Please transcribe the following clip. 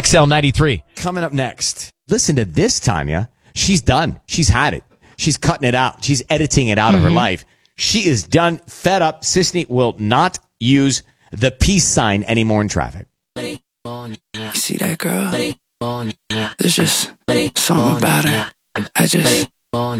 XL 93. Coming up next. Listen to this, Tanya. She's done. She's had it. She's cutting it out. She's editing it out of her life. She is done, fed up. Sisney will not use the peace sign anymore in traffic. You see that girl? There's just something about her. I just